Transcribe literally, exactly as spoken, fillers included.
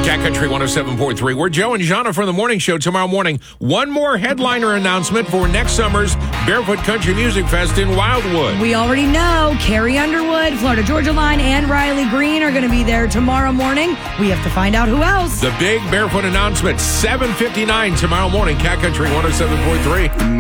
Cat Country one oh seven point three. We're Joe and Jana from the morning show tomorrow morning. One more headliner announcement for next summer's Barefoot Country Music Fest in Wildwood. We already know Carrie Underwood, Florida Georgia Line, and Riley Green are going to be there tomorrow morning. We have to find out who else. The big Barefoot announcement, seven fifty-nine tomorrow morning, Cat Country one oh seven point three.